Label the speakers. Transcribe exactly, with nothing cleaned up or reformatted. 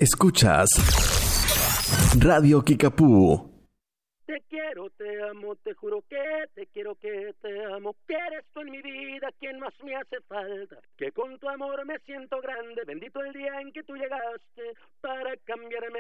Speaker 1: Escuchas Radio Kickapoo.
Speaker 2: Te quiero, te amo, te juro que te quiero, que te amo, que eres tú en mi vida quien más me hace falta, que con tu amor me siento grande, bendito el día en que tú llegaste para cambiarme